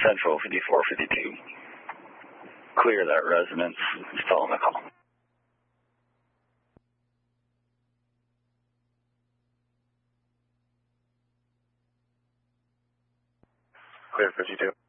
Central 5452. Clear that residence. Still on the call. Clear 52.